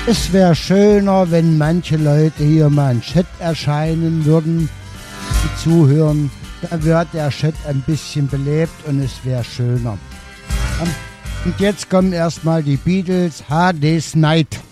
Es wäre schöner, wenn manche Leute hier mal im Chat erscheinen würden, die zuhören. Da wird der Chat ein bisschen belebt und es wäre schöner. Und jetzt kommen erstmal die Beatles, Hades Night.